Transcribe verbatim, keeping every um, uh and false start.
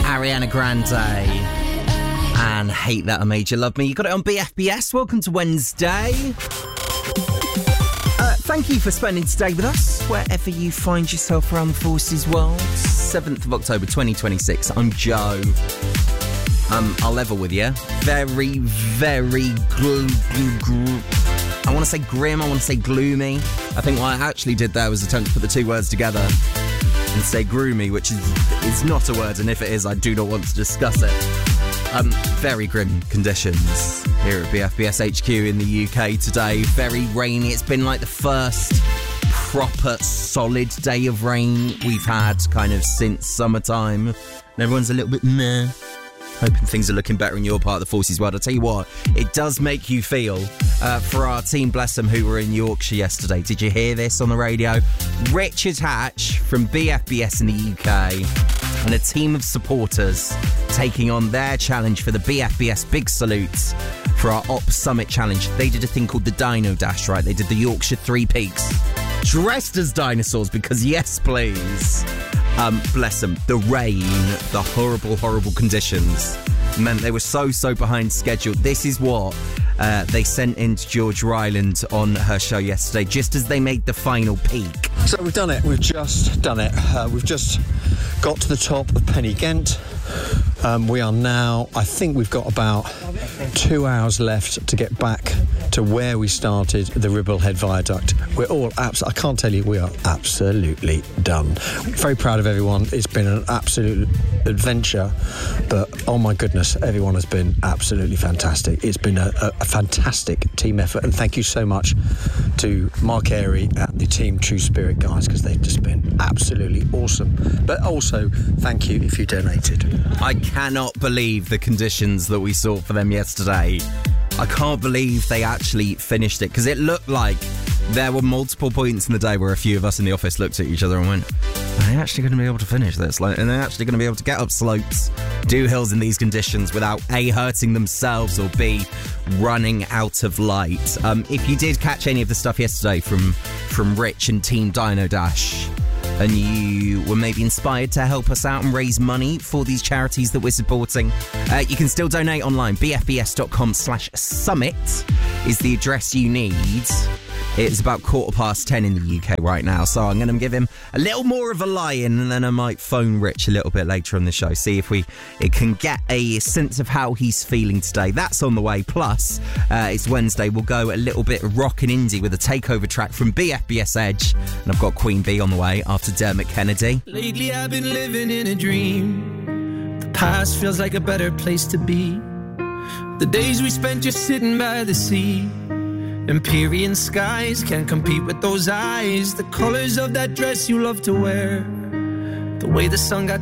Ariana Grande and Hate That I Made You Love Me. You got it on B F B S. Welcome to Wednesday. Uh, thank you for spending today with us, wherever you find yourself around the Forces world. seventh of October twenty twenty-six. I'm Joe. Um, I'll level with you. Very, very gl- gl- gl- I want to say grim, I want to say gloomy. I think what I actually did there was attempt to put the two words together and say groomy, which is, is not a word, and if it is, I do not want to discuss it. Um, very grim conditions here at B F B S H Q in the U K today. Very rainy. It's been like the first proper solid day of rain we've had kind of since summertime. And everyone's a little bit meh. Hoping things are looking better in your part of the Forces world. I'll tell you what, it does make you feel uh, for our team, bless them, who were in Yorkshire yesterday. Did you hear this on the radio? Richard Hatch from B F B S in the U K and a team of supporters taking on their challenge for the B F B S Big Salute for our Op Summit Challenge. They did a thing called the Dino Dash, right? They did the Yorkshire Three Peaks dressed as dinosaurs because yes, please. Um, bless them. The rain, the horrible, horrible conditions meant they were so, so behind schedule. This is what uh, they sent in to George Ryland on her show yesterday, just as they made the final peak. So we've done it. We've just done it. Uh, we've just got to the top of Penny Ghent. Um, we are now, I think we've got about two hours left to get back to where we started, the Ribblehead Viaduct. We're all, abs- I can't tell you, we are absolutely done. Very proud of everyone. It's been an absolute adventure, but oh my goodness, everyone has been absolutely fantastic. It's been a, a, a fantastic team effort, and thank you so much to Mark Airy and the team True Spirit guys, because they've just been absolutely awesome. But also, thank you if you donated. I cannot believe the conditions that we saw for them yesterday. I can't believe they actually finished it, because it looked like there were multiple points in the day where a few of us in the office looked at each other and went, are they actually going to be able to finish this? Like, are they actually going to be able to get up slopes, do hills in these conditions without A, hurting themselves, or B, running out of light? Um, if you did catch any of the stuff yesterday from, from Rich and Team Dino Dash, and you were maybe inspired to help us out and raise money for these charities that we're supporting, uh, you can still donate online. bfbs.com slash summit is the address you need. It's about quarter past ten in the U K right now, so I'm going to give him a little more of a lie-in, and then I might phone Rich a little bit later on the show, see if we it can get a sense of how he's feeling today. That's on the way. Plus, uh, it's Wednesday. We'll go a little bit rock and indie with a takeover track from B F B S Edge, and I've got Queen Bee on the way after Dermot Kennedy. Lately I've been living in a dream. The past feels like a better place to be. The days we spent just sitting by the sea. Empyrean skies can't compete with those eyes. The colors of that dress you love to wear. The way the sun got